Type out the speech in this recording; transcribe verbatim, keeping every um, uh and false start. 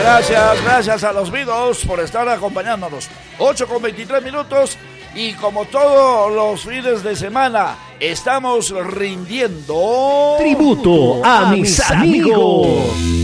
Gracias, gracias a los Beatles por estar acompañándonos. ocho con veintitrés minutos y como todos los fines de semana, estamos rindiendo tributo a mis amigos.